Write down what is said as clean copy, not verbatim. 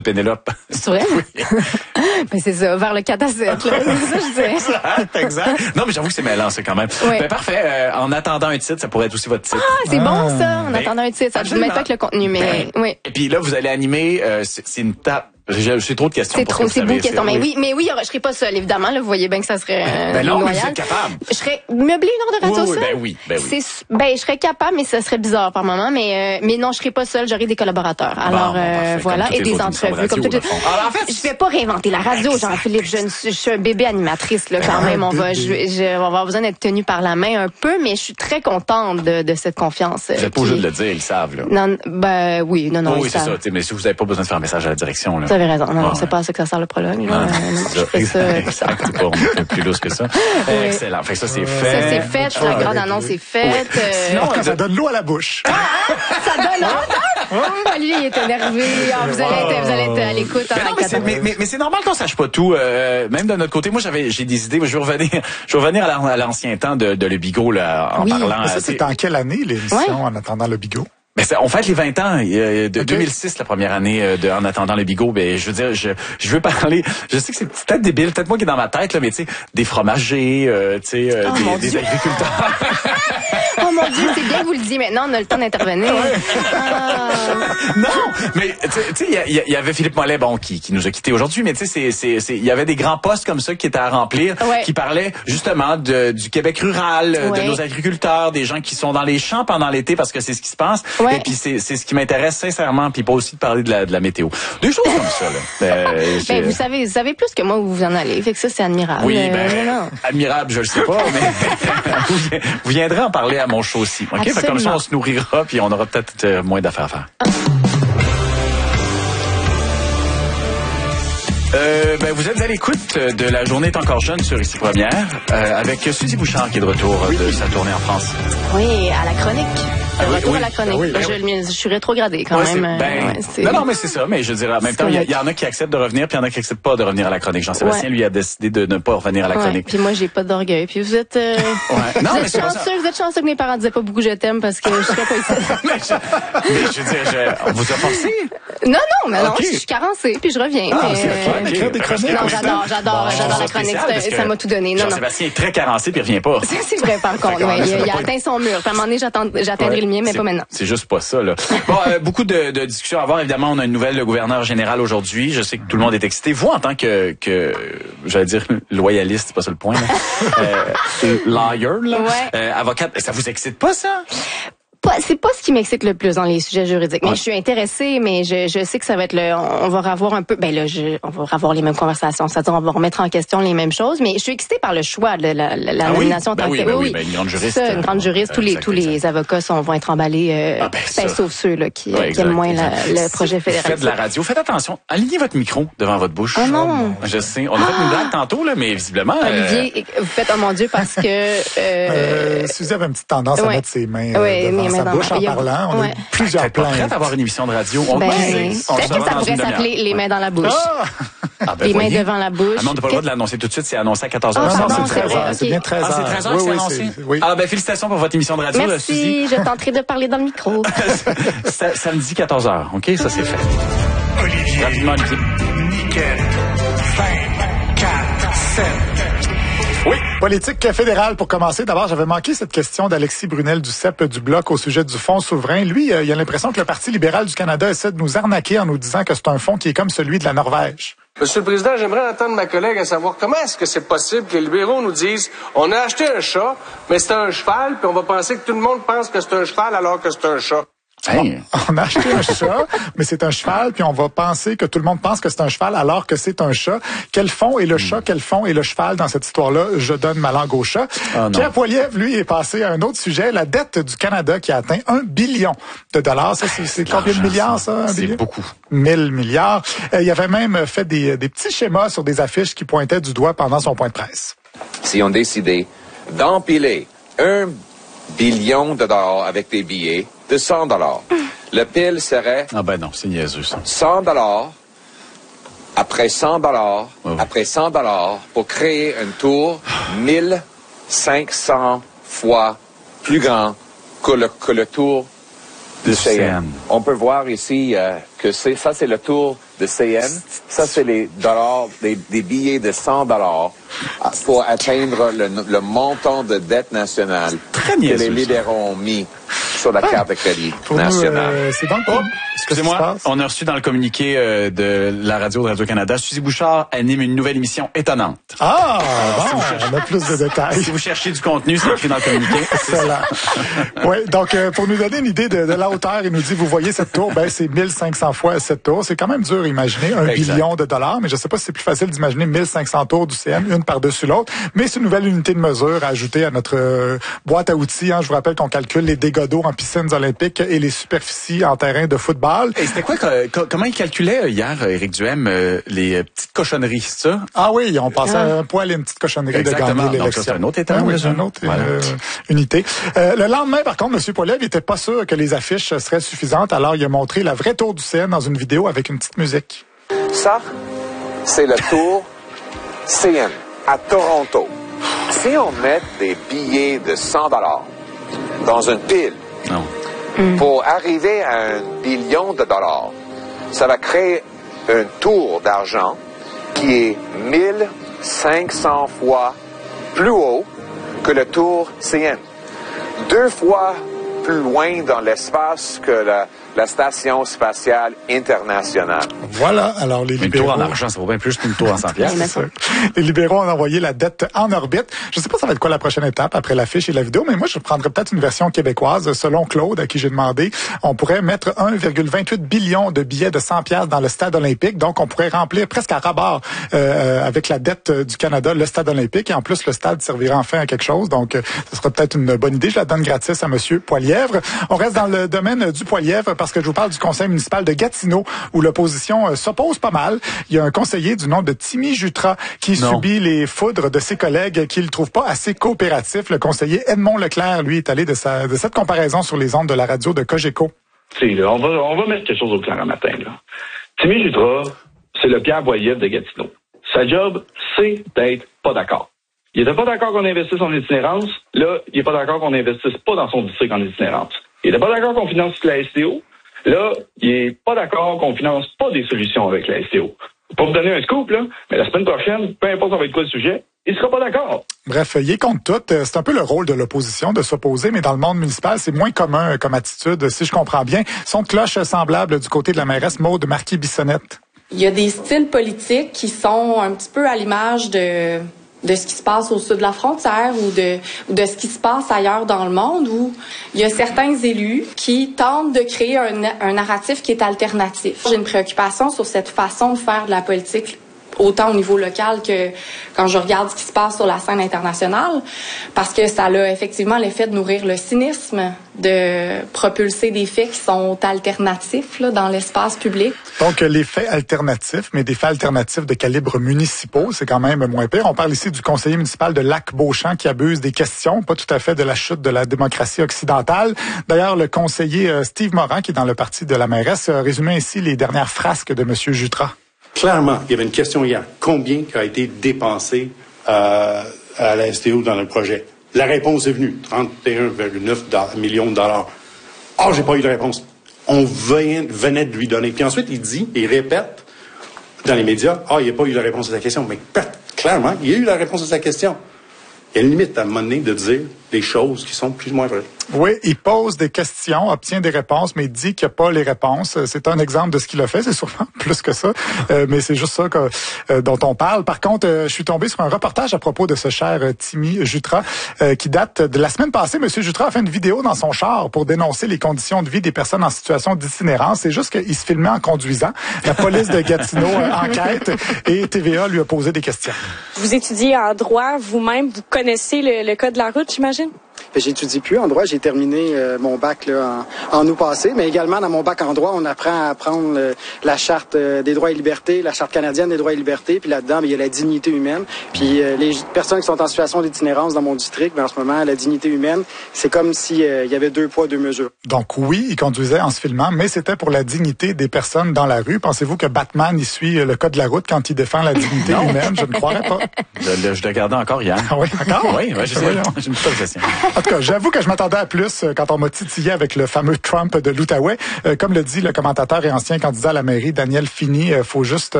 Pénélope. C'est vrai? Oui. Ben c'est ça, vers le 4 à 7, là. C'est ça, je disais. Exact. Non, mais j'avoue que c'est mêlant, ça, quand même. Oui. Ben, parfait. En attendant un titre, ça pourrait être aussi votre titre. Ah, c'est bon, ça. En attendant un titre. Ça ne met pas avec le contenu, mais oui. Et puis là, vous allez animer, c'est une table. J'ai trop de questions. C'est trop, c'est beaucoup de questions. Mais oui, je serais pas seule, évidemment. Là, vous voyez bien que ça serait ben non, mais vous loyal. êtes capable. Je serais meublé une heure de radio seule. Oui. Je serais capable, mais ça serait bizarre par moment. Mais non, je serais pas seule. J'aurais des collaborateurs. Alors voilà, et des entrevues comme tout. Alors en fait, je vais pas réinventer la radio, Jean-Philippe. Je suis un bébé animatrice là quand même. On va avoir besoin d'être tenu par la main un peu, mais je suis très contente de cette confiance. Vous n'êtes pas obligé de le dire, ils savent là. Non, ben oui, non. Oui, c'est ça. Mais si vous n'avez pas besoin de faire un message à la direction là. Vous avez raison. Non, c'est pas à ça que ça sert le prologue. C'est plus lousse que ça. Oui. Excellent. Fait que ça, c'est fait. Ça, c'est fait. La grande annonce est faite. Sinon, ça donne l'eau à la bouche. Ça donne lui, il est énervé. Vous allez être à l'écoute. Mais c'est normal qu'on sache pas tout. Même de notre côté, moi, j'ai des idées. Je vais revenir à l'ancien temps de Le Bigot, là, en parlant. Mais ça, c'est en quelle année, l'émission, En attendant Le Bigot? Ben on fête les 20 ans de 2006, la première année de En attendant le Bigot. Ben je veux dire, je veux parler. Je sais que c'est peut-être débile, peut-être moi qui est dans ma tête là, mais tu sais, des fromagers, des agriculteurs. Oh mon Dieu, c'est bien que vous le disiez maintenant. On a le temps d'intervenir. Non, mais tu sais, il y avait Philippe Mollet, qui nous a quittés aujourd'hui, mais tu sais, il y avait des grands postes comme ça qui étaient à remplir, qui parlaient justement du Québec rural, de nos agriculteurs, des gens qui sont dans les champs pendant l'été parce que c'est ce qui se passe. Et puis c'est ce qui m'intéresse sincèrement, puis pas aussi de parler de la météo. Des choses comme ça là. Ben, vous savez plus que moi où vous en allez, fait que ça c'est admirable. Oui, admirable, je le sais pas, mais vous viendrez en parler à mon show aussi. OK, fait comme ça on se nourrira puis on aura peut-être moins d'affaires à faire. Vous êtes à l'écoute de La Journée est encore jeune sur Ici Première, avec Suzy Bouchard qui est de retour de sa tournée en France. Oui, à la chronique. Retour à la chronique. Je suis rétrogradée quand même. Non, mais c'est ça. Mais je dirais, en même temps, il y en a qui acceptent de revenir, puis il y en a qui acceptent pas de revenir à la chronique. Jean-Sébastien, lui, a décidé de ne pas revenir à la chronique. Puis moi, j'ai pas d'orgueil. Puis vous êtes, vous êtes chanceux que mes parents disaient pas beaucoup je t'aime parce que je serais pas ici. mais je veux dire, on vous a forcé? Non, je suis carencée, puis je reviens. Non, j'adore la chronique. Ça m'a tout donné. Jean-Sébastien est très carencé, puis il revient pas. C'est vrai, par contre. Il a atteint son mur. Puis à un moment donné, j'atteindrai le mien, mais pas maintenant. C'est juste pas ça, là. Bon, beaucoup de discussions à avoir. Évidemment, on a une nouvelle gouverneur général aujourd'hui. Je sais que tout le monde est excité. Vous, en tant que j'allais dire loyaliste, c'est pas ça le point, là. Lawyer, là. Avocate, ça vous excite pas, ça? C'est pas ce qui m'excite le plus dans les sujets juridiques. Mais je suis intéressée, mais je sais que ça va être on va revoir un peu, on va revoir les mêmes conversations. C'est-à-dire, on va remettre en question les mêmes choses. Mais je suis excitée par le choix de la nomination en tant que telle. Oui, une grande juriste. Ça, une grande juriste. Tous les avocats vont être emballés, sauf ceux, là, qui aiment moins le projet fédéral. Faites de la radio. Faites attention. Alignez votre micro devant votre bouche. Oh non. Je sais. On a fait une blague tantôt, là, mais visiblement. Olivier, vous faites, oh mon Dieu, parce que, Suzy avait une petite tendance à mettre ses mains devant sa bouche en parlant. On a plusieurs plans. Prête à avoir une émission de radio. Peut-être que ça pourrait s'appeler Les mains dans la bouche. Les mains devant la bouche. Ah non, on n'a pas le droit de l'annoncer tout de suite. C'est annoncé à 14h. Non, c'est bien 13h. Ah, c'est 13h, c'est annoncé? Oui. Ah, félicitations pour votre émission de radio, Merci, Suzy. je tenterai de parler dans le micro. Samedi 14h, OK? Ça, c'est fait. Olivier. Rapidement, Olivier. Nickel. 5, 4, 7. Oui. Politique fédérale, pour commencer. D'abord, j'avais manqué cette question d'Alexis Brunel du CEP du Bloc au sujet du Fonds souverain. Lui, il a l'impression que le Parti libéral du Canada essaie de nous arnaquer en nous disant que c'est un fonds qui est comme celui de la Norvège. Monsieur le Président, j'aimerais entendre ma collègue à savoir comment est-ce que c'est possible que les libéraux nous disent on a acheté un chat, mais c'est un cheval, puis on va penser que tout le monde pense que c'est un cheval alors que c'est un chat. On a acheté un chat, mais c'est un cheval, puis on va penser que tout le monde pense que c'est un cheval alors que c'est un chat. Quel fond est le chat, quel fond est le cheval dans cette histoire-là? Je donne ma langue au chat. Pierre Poilievre, lui, est passé à un autre sujet, la dette du Canada qui a atteint 1 billion de dollars. Ça, c'est combien de milliards, ça? C'est beaucoup. 1000 milliards. Il avait même fait des petits schémas sur des affiches qui pointaient du doigt pendant son point de presse. Si on décidait d'empiler 1 billion de dollars avec des billets de 100 dollars. Le pile serait... Ah ben non, c'est niaiseux, ça. 100 dollars, après 100 dollars, après 100 dollars, pour créer une tour 1500 fois plus grand que le tour du CN. On peut voir ici que ça, c'est le tour de CN. Ça, c'est les dollars, des billets de 100 $ pour atteindre le montant de dette nationale que les libéraux ont mis sur la carte de crédit nationale. C'est donc excusez-moi, on a reçu dans le communiqué de la radio de Radio-Canada, Suzy Bouchard anime une nouvelle émission étonnante. Ah, bon, on a plus de détails. Si vous cherchez du contenu, c'est écrit dans le communiqué. Excellent. Oui, donc pour nous donner une idée de la hauteur, il nous dit, vous voyez cette tour, ben c'est 1500 fois cette tour. C'est quand même dur à imaginer, 1 billion de dollars, mais je sais pas si c'est plus facile d'imaginer 1500 tours du CN, une par-dessus l'autre. Mais c'est une nouvelle unité de mesure à ajouter à notre boîte à outils. Je vous rappelle qu'on calcule les dégâts d'eau en piscines olympiques et les superficies en terrain de football. Et c'était quoi, comment il calculait hier, Éric Duhem, les petites cochonneries, c'est ça? Ah oui, on passait un poil et une petite cochonnerie de gagner l'élection. C'est un autre état. Oui, une autre unité. Le lendemain, par contre, M. Poilievre n'était pas sûr que les affiches seraient suffisantes, alors il a montré la vraie tour du CN dans une vidéo avec une petite musique. Ça, c'est le tour CN à Toronto. Si on met des billets de 100 $ dans une pile, pour arriver à 1 billion de dollars, ça va créer un tour d'argent qui est 1500 fois plus haut que le tour CN. 2 fois plus loin dans l'espace que la Station spatiale internationale. Voilà, alors les libéraux... Une tour en argent, ça vaut bien plus qu'une tour en 100 piastres. Les libéraux ont envoyé la dette en orbite. Je ne sais pas ça va être quoi la prochaine étape après l'affiche et la vidéo, mais moi je prendrais peut-être une version québécoise. Selon Claude, à qui j'ai demandé, on pourrait mettre 1,28 billion de billets de 100 piastres dans le stade olympique. Donc on pourrait remplir presque à ras-bord avec la dette du Canada, le stade olympique. Et en plus, le stade servira enfin à quelque chose. Donc ce sera peut-être une bonne idée. Je la donne gratis à M. Poilievre. On reste dans le domaine du Poilievre parce que je vous parle du conseil municipal de Gatineau où l'opposition s'oppose pas mal. Il y a un conseiller du nom de Timmy Jutras qui subit les foudres de ses collègues qu'il ne trouve pas assez coopératif. Le conseiller Edmond Leclerc, lui, est allé de cette comparaison sur les ondes de la radio de Cogeco. On va mettre quelque chose au clair un matin. Là. Timmy Jutras, c'est le Pierre Poilievre de Gatineau. Sa job, c'est d'être pas d'accord. Il était pas d'accord qu'on investisse en itinérance. Là, il est pas d'accord qu'on investisse pas dans son district en itinérance. Il était pas d'accord qu'on finance la STO. Là, il est pas d'accord qu'on finance pas des solutions avec la STO. Pour vous donner un scoop, là, mais la semaine prochaine, peu importe ça va être quoi le sujet, il sera pas d'accord. Bref, il est contre tout. C'est un peu le rôle de l'opposition de s'opposer, mais dans le monde municipal, c'est moins commun comme attitude, si je comprends bien. Son de cloche semblable du côté de la mairesse Maude Marquis-Bissonnette. Il y a des styles politiques qui sont un petit peu à l'image de ce qui se passe au sud de la frontière ou de ce qui se passe ailleurs dans le monde où il y a certains élus qui tentent de créer un narratif qui est alternatif. J'ai une préoccupation sur cette façon de faire de la politique autant au niveau local que quand je regarde ce qui se passe sur la scène internationale, parce que ça a effectivement l'effet de nourrir le cynisme, de propulser des faits qui sont alternatifs là, dans l'espace public. Donc, les faits alternatifs, mais des faits alternatifs de calibre municipaux, c'est quand même moins pire. On parle ici du conseiller municipal de Lac-Beauchamp qui abuse des questions, pas tout à fait de la chute de la démocratie occidentale. D'ailleurs, le conseiller Steve Morin, qui est dans le parti de la mairesse, a résumé ainsi les dernières frasques de M. Jutras. Clairement, il y avait une question hier. Combien a été dépensé à la STO dans le projet? La réponse est venue, 31,9 millions de dollars. Ah, j'ai pas eu de réponse. On venait de lui donner. Puis ensuite, il répète dans les médias, il n'y a pas eu de réponse à sa question. Mais clairement, il y a eu la réponse à sa question. Il y a une limite à un moment donné de dire des choses qui sont plus ou moins vraies. Oui, il pose des questions, obtient des réponses, mais il dit qu'il n'y a pas les réponses. C'est un exemple de ce qu'il a fait, c'est sûrement plus que ça, mais c'est juste ça dont on parle. Par contre, je suis tombé sur un reportage à propos de ce cher Timmy Jutras qui date de la semaine passée. Monsieur Jutras a fait une vidéo dans son char pour dénoncer les conditions de vie des personnes en situation d'itinérance. C'est juste qu'il se filmait en conduisant. La police de Gatineau enquête et TVA lui a posé des questions. Vous étudiez en droit vous-même, vous connaissez le code de la route, j'imagine? J'étudie plus en droit. J'ai terminé mon bac là, en août passé, mais également dans mon bac en droit, on apprend à apprendre la charte des droits et libertés, la charte canadienne des droits et libertés, puis là-dedans, il y a la dignité humaine. Puis les personnes qui sont en situation d'itinérance dans mon district, en ce moment, la dignité humaine, c'est comme s'il y avait 2 poids, 2 mesures. Donc oui, il conduisait en se filmant, mais c'était pour la dignité des personnes dans la rue. Pensez-vous que Batman, il suit le code de la route quand il défend la dignité humaine? Je ne croirais pas. Je le regardais encore hier. Ah oui, encore? Oui, j'ai une petite question. En tout cas, j'avoue que je m'attendais à plus quand on m'a titillé avec le fameux Trump de l'Outaouais. Comme le dit le commentateur et ancien candidat à la mairie, Daniel Fini, faut juste